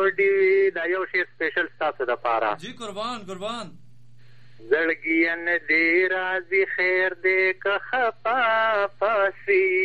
ګډي وي. دا یو شی سپیشل ستاسو دپاره. جی قربان قربان. زړګین دې راځي خیر دې که خفا پاسي